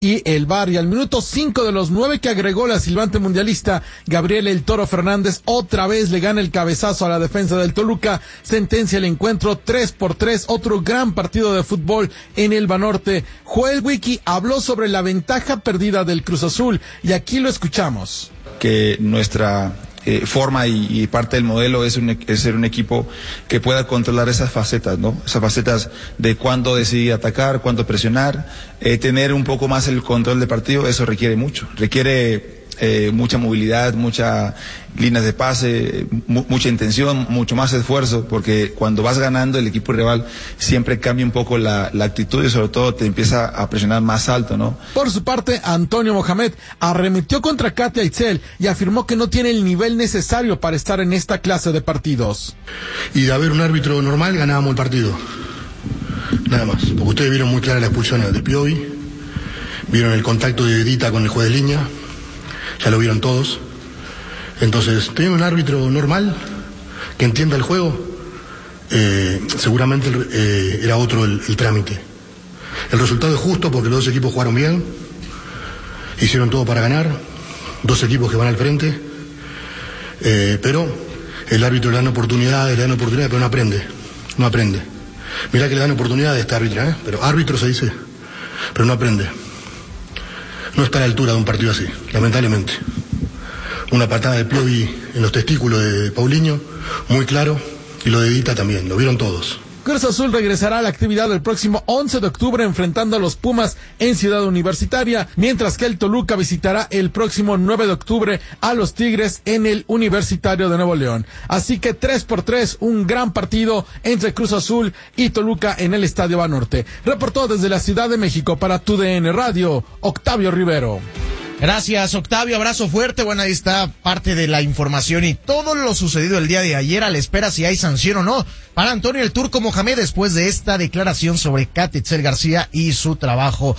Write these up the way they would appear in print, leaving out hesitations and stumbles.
y el VAR, y al minuto 5 de los 9 que agregó la silbante mundialista Gabriel El Toro Fernández, otra vez le gana el cabezazo a la defensa del Toluca, sentencia el encuentro 3-3, otro gran partido de fútbol en el Banorte. Joel Wiki habló sobre la ventaja perdida del Cruz Azul, y aquí lo escuchamos. Que nuestra forma y parte del modelo es ser un equipo que pueda controlar esas facetas, ¿no? Esas facetas de cuándo decidir atacar, cuándo presionar, tener un poco más el control del partido. Eso requiere mucho, requiere mucha movilidad, muchas líneas de pase, mucha intención, mucho más esfuerzo, porque cuando vas ganando el equipo rival siempre cambia un poco la actitud y sobre todo te empieza a presionar más alto, ¿no? Por su parte, Antonio Mohamed arremetió contra Katia Itzel y afirmó que no tiene el nivel necesario para estar en esta clase de partidos. Y de haber un árbitro normal ganábamos el partido, nada más, porque ustedes vieron muy clara la expulsión de Piovi, vieron el contacto de Dita con el juez de línea, ya lo vieron todos. Entonces, teniendo un árbitro normal que entienda el juego, seguramente era otro el trámite. El resultado es justo porque los dos equipos jugaron bien, hicieron todo para ganar, dos equipos que van al frente, pero el árbitro le dan oportunidades, pero no aprende. Mirá que le dan oportunidades a esta árbitra, pero árbitro se dice, pero no aprende. No está a la altura de un partido así, lamentablemente. Una patada de Piovi en los testículos de Paulinho, muy claro, y lo de Dita también, lo vieron todos. Cruz Azul regresará a la actividad el próximo 11 de octubre enfrentando a los Pumas en Ciudad Universitaria, mientras que el Toluca visitará el próximo 9 de octubre a los Tigres en el Universitario de Nuevo León. Así que 3-3, un gran partido entre Cruz Azul y Toluca en el Estadio Banorte. Reportó desde la Ciudad de México para TUDN Radio, Octavio Rivero. Gracias, Octavio, abrazo fuerte. Bueno, ahí está parte de la información y todo lo sucedido el día de ayer a la espera si hay sanción o no para Antonio el Turco Mohamed después de esta declaración sobre Katia Itzel García y su trabajo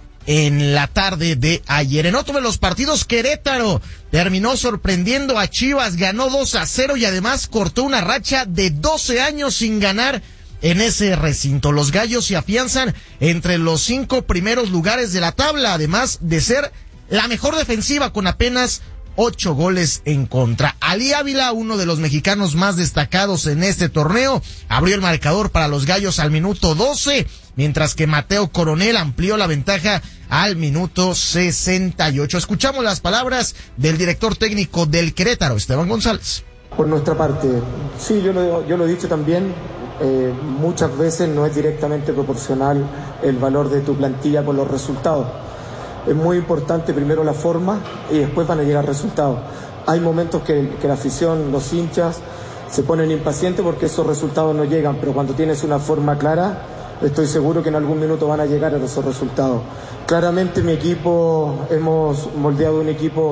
en la tarde de ayer. En otro de los partidos, Querétaro terminó sorprendiendo a Chivas, ganó 2-0 y además cortó una racha de 12 años sin ganar en ese recinto. Los gallos se afianzan entre los 5 primeros lugares de la tabla, además de ser la mejor defensiva con apenas 8 goles en contra. Ali Ávila, uno de los mexicanos más destacados en este torneo, abrió el marcador para los gallos al minuto 12, mientras que Mateo Coronel amplió la ventaja al minuto 68. Escuchamos las palabras del director técnico del Querétaro, Esteban González. Por nuestra parte, sí, yo lo he dicho también, muchas veces no es directamente proporcional el valor de tu plantilla con los resultados. Es muy importante primero la forma y después van a llegar resultados. Hay momentos que la afición, los hinchas, se ponen impacientes porque esos resultados no llegan, pero cuando tienes una forma clara, estoy seguro que en algún minuto van a llegar a esos resultados. Claramente mi equipo, hemos moldeado un equipo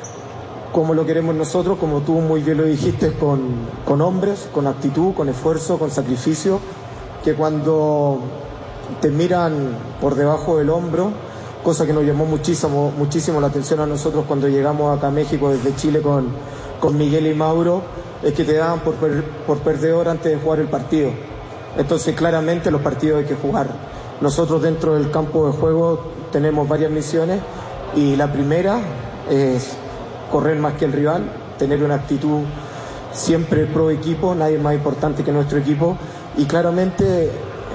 como lo queremos nosotros, como tú muy bien lo dijiste, con hombres, con actitud, con esfuerzo, con sacrificio, que cuando te miran por debajo del hombro, cosa que nos llamó muchísimo la atención a nosotros cuando llegamos acá a México desde Chile con Miguel y Mauro, es que te daban por perdedor antes de jugar el partido. Entonces claramente los partidos hay que jugar. Nosotros dentro del campo de juego tenemos varias misiones y la primera es correr más que el rival, tener una actitud siempre pro equipo, nadie más importante que nuestro equipo, y claramente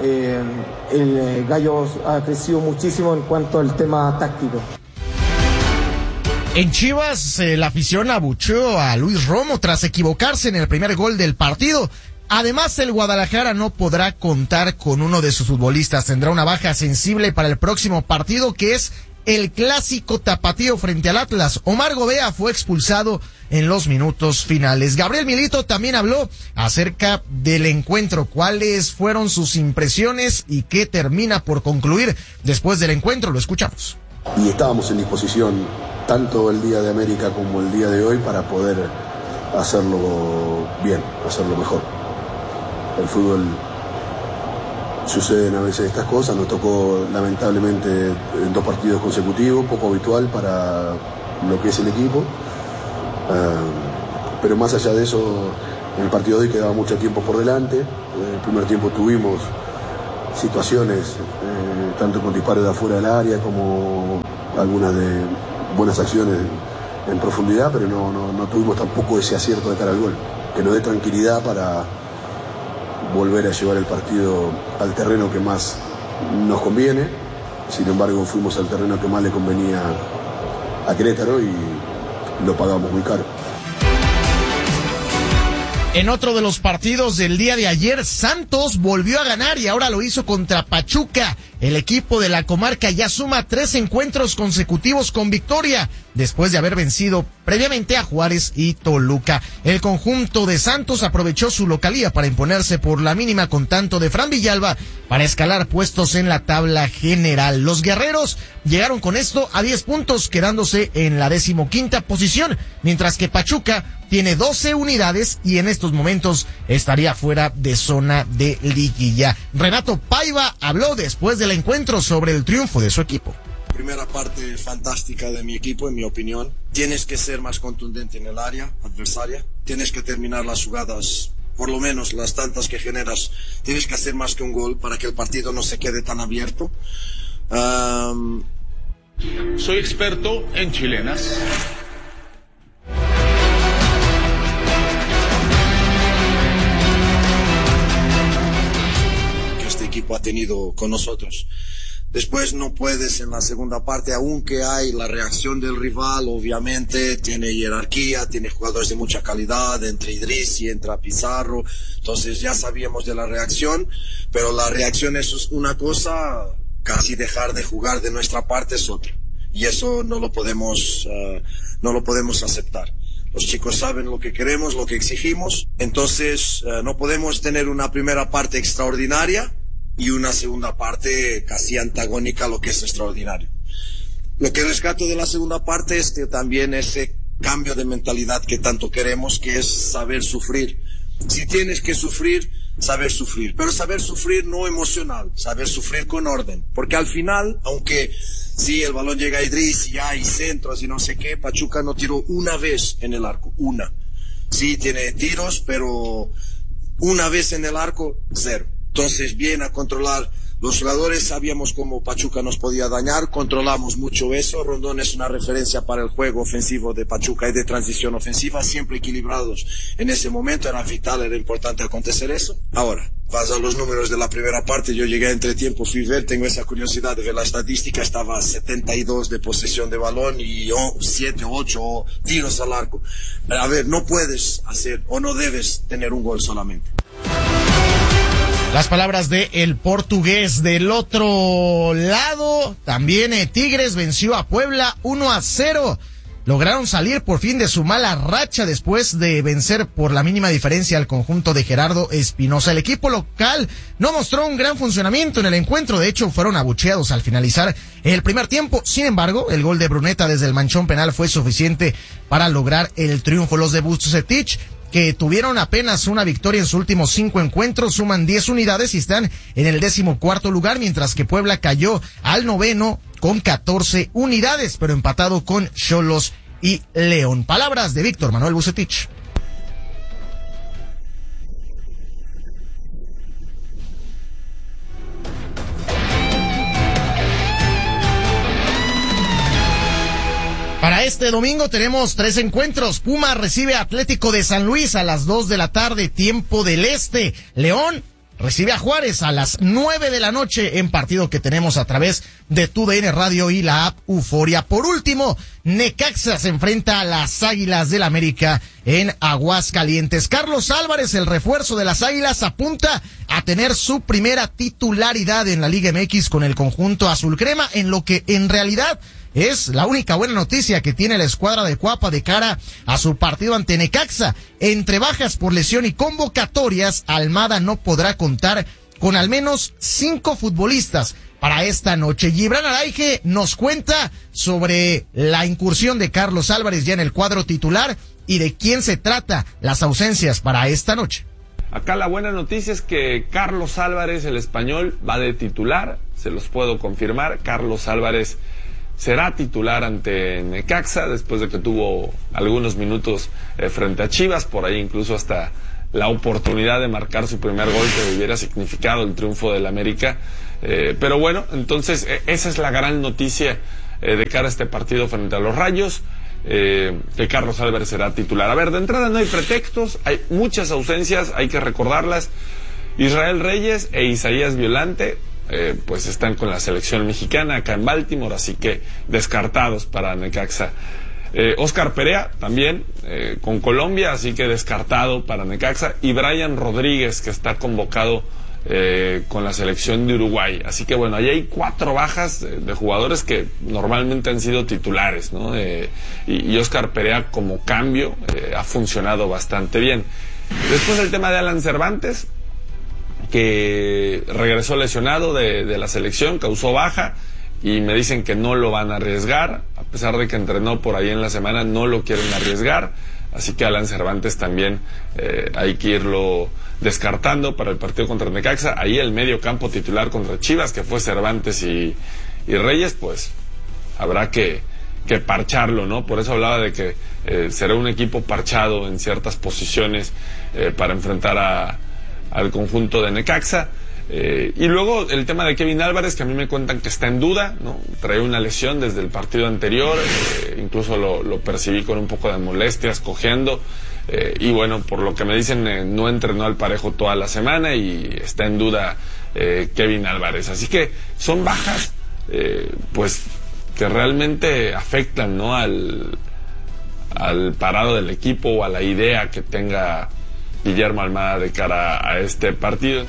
el Gallo ha crecido muchísimo en cuanto al tema táctico. En Chivas, la afición abucheó a Luis Romo tras equivocarse en el primer gol del partido. Además, el Guadalajara no podrá contar con uno de sus futbolistas. Tendrá una baja sensible para el próximo partido, que es el clásico tapatío frente al Atlas. Omar Gobea fue expulsado en los minutos finales. Gabriel Milito también habló acerca del encuentro, cuáles fueron sus impresiones y qué termina por concluir después del encuentro. Lo escuchamos. Y estábamos en disposición tanto el día de América como el día de hoy para poder hacerlo bien, hacerlo mejor. El fútbol suceden a veces estas cosas, nos tocó lamentablemente en 2 partidos consecutivos, poco habitual para lo que es el equipo, pero más allá de eso, en el partido de hoy quedaba mucho tiempo por delante. El primer tiempo tuvimos situaciones, tanto con disparos de afuera del área como algunas de buenas acciones en profundidad, pero no tuvimos tampoco ese acierto de cara al gol, que nos dé tranquilidad para volver a llevar el partido al terreno que más nos conviene. Sin embargo, fuimos al terreno que más le convenía a Querétaro y lo pagamos muy caro. En otro de los partidos del día de ayer, Santos volvió a ganar y ahora lo hizo contra Pachuca. El equipo de la comarca ya suma 3 encuentros consecutivos con victoria, después de haber vencido previamente a Juárez y Toluca. El conjunto de Santos aprovechó su localía para imponerse por la mínima con tanto de Fran Villalba para escalar puestos en la tabla general. Los guerreros llegaron con esto a 10 puntos, quedándose en la 15ª posición, mientras que Pachuca tiene 12 unidades y en estos momentos estaría fuera de zona de liguilla. Renato Paiva habló después del encuentro sobre el triunfo de su equipo. Primera parte fantástica de mi equipo, en mi opinión. Tienes que ser más contundente en el área adversaria. Tienes que terminar las jugadas, por lo menos las tantas que generas. Tienes que hacer más que un gol para que el partido no se quede tan abierto. Soy experto en chilenas. Que este equipo ha tenido con nosotros. Después no puedes en la segunda parte, aunque hay la reacción del rival, obviamente tiene jerarquía, tiene jugadores de mucha calidad, entre Idris y entra Pizarro, entonces ya sabíamos de la reacción, pero la reacción es una cosa, casi dejar de jugar de nuestra parte es otra, y eso no lo podemos aceptar. Los chicos saben lo que queremos, lo que exigimos, entonces no podemos tener una primera parte extraordinaria y una segunda parte casi antagónica a lo que es extraordinario. Lo que rescato de la segunda parte es que también ese cambio de mentalidad que tanto queremos, que es saber sufrir. Si tienes que sufrir, saber sufrir, pero saber sufrir no emocional, saber sufrir con orden, porque al final, aunque sí, el balón llega a Idris y hay centros y no sé qué, Pachuca no tiró una vez en el arco, una. Sí, tiene tiros, pero una vez en el arco, 0. Entonces, bien a controlar los jugadores, sabíamos cómo Pachuca nos podía dañar, controlamos mucho eso. Rondón es una referencia para el juego ofensivo de Pachuca y de transición ofensiva, siempre equilibrados. En ese momento era vital, era importante acontecer eso. Ahora, vas a los números de la primera parte, yo llegué a entretiempo, fui a ver, tengo esa curiosidad de ver la estadística, estaba 72 de posesión de balón y 7 o 8 tiros al arco. A ver, no puedes hacer o no debes tener un gol solamente. Las palabras de el portugués. Del otro lado, también Tigres venció a Puebla 1-0. Lograron salir por fin de su mala racha después de vencer por la mínima diferencia al conjunto de Gerardo Espinosa. El equipo local no mostró un gran funcionamiento en el encuentro, de hecho fueron abucheados al finalizar el primer tiempo. Sin embargo, el gol de Bruneta desde el manchón penal fue suficiente para lograr el triunfo. Los de Vucetich, que tuvieron apenas una victoria en sus últimos 5 encuentros, suman 10 unidades y están en el 14º lugar, mientras que Puebla cayó al 9º con 14 unidades, pero empatado con Xolos y León. Palabras de Víctor Manuel Vucetich. Para este domingo tenemos 3 encuentros. Puma recibe a Atlético de San Luis a las 2 de la tarde, tiempo del este. León recibe a Juárez a las 9 de la noche en partido que tenemos a través de TUDN Radio y la app Euforia. Por último, Necaxa se enfrenta a las Águilas del América en Aguascalientes. Carlos Álvarez, el refuerzo de las Águilas, apunta a tener su primera titularidad en la Liga MX con el conjunto azul crema, en lo que en realidad es la única buena noticia que tiene la escuadra de Cuapa de cara a su partido ante Necaxa. Entre bajas por lesión y convocatorias, Almada no podrá contar con al menos 5 futbolistas para esta noche. Gibran Araige nos cuenta sobre la incursión de Carlos Álvarez ya en el cuadro titular y de quién se trata las ausencias para esta noche. Acá la buena noticia es que Carlos Álvarez, el español, va de titular, se los puedo confirmar. Carlos Álvarez será titular ante Necaxa después de que tuvo algunos minutos frente a Chivas, por ahí incluso hasta la oportunidad de marcar su primer gol que hubiera significado el triunfo del América. Pero bueno, entonces esa es la gran noticia de cara a este partido frente a los Rayos, que Carlos Álvarez será titular. A ver, de entrada no hay pretextos, hay muchas ausencias, hay que recordarlas. Israel Reyes e Isaías Violante pues están con la selección mexicana acá en Baltimore, así que descartados para Necaxa. Oscar Perea también con Colombia, así que descartado para Necaxa, y Brian Rodríguez, que está convocado con la selección de Uruguay. Así que bueno, ahí hay 4 bajas de jugadores que normalmente han sido titulares, ¿no? Y Oscar Perea como cambio ha funcionado bastante bien. Después el tema de Alan Cervantes, que regresó lesionado de la selección, causó baja, y me dicen que no lo van a arriesgar, a pesar de que entrenó por ahí en la semana, no lo quieren arriesgar, así que Alan Cervantes también hay que irlo descartando para el partido contra Necaxa. Ahí el medio campo titular contra Chivas, que fue Cervantes y Reyes, pues habrá que parcharlo, ¿no? Por eso hablaba de que será un equipo parchado en ciertas posiciones para enfrentar al conjunto de Necaxa. Y luego el tema de Kevin Álvarez, que a mí me cuentan que está en duda, ¿no? Trae una lesión desde el partido anterior, incluso lo percibí con un poco de molestias, cojeando, y bueno, por lo que me dicen, no entrenó al parejo toda la semana y está en duda Kevin Álvarez. Así que son bajas, pues, que realmente afectan, ¿no? al parado del equipo o a la idea que tenga Guillermo Almada de cara a este partido.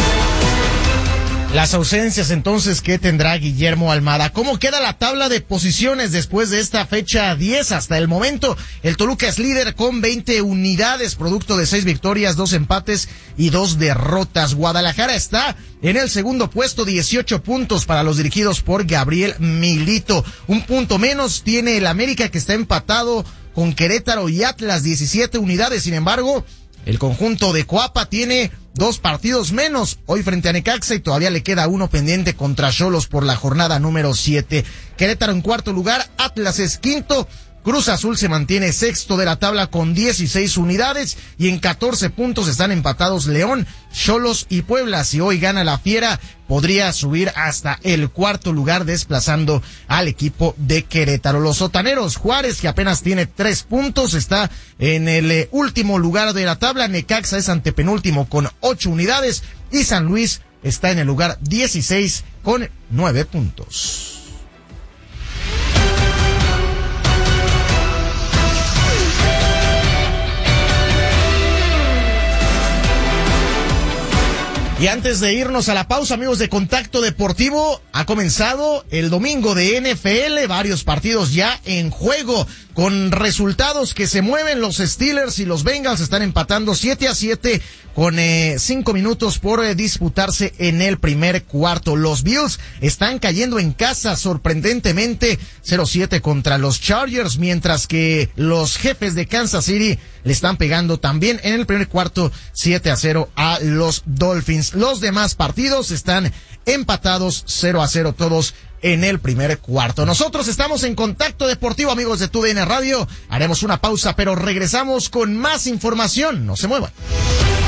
Las ausencias entonces que tendrá Guillermo Almada. ¿Cómo queda la tabla de posiciones después de esta fecha 10? Hasta el momento, el Toluca es líder con 20 unidades, producto de 6 victorias, 2 empates y 2 derrotas. Guadalajara está en el segundo puesto, 18 puntos para los dirigidos por Gabriel Milito. Un punto menos tiene el América, que está empatado con Querétaro y Atlas, 17 unidades. Sin embargo, el conjunto de Coapa tiene 2 partidos menos hoy frente a Necaxa y todavía le queda uno pendiente contra Xolos por la jornada número 7. Querétaro en cuarto lugar, Atlas es quinto, Cruz Azul se mantiene sexto de la tabla con 16 unidades y en 14 puntos están empatados León, Xolos y Puebla. Si hoy gana la Fiera, podría subir hasta el cuarto lugar, desplazando al equipo de Querétaro. Los sotaneros, Juárez, que apenas tiene 3 puntos, está en el último lugar de la tabla. Necaxa es antepenúltimo con 8 unidades y San Luis está en el lugar 16 con 9 puntos. Y antes de irnos a la pausa, amigos de Contacto Deportivo, ha comenzado el domingo de NFL, varios partidos ya en juego, con resultados que se mueven. Los Steelers y los Bengals están empatando 7-7 con 5 minutos por disputarse en el primer cuarto. Los Bills están cayendo en casa sorprendentemente 0-7 contra los Chargers, mientras que los Jefes de Kansas City le están pegando también en el primer cuarto 7-0 a los Dolphins. Los demás partidos están empatados 0-0 todos en el primer cuarto. Nosotros estamos en Contacto Deportivo, amigos de TUDN Radio. Haremos una pausa, pero regresamos con más información. No se muevan.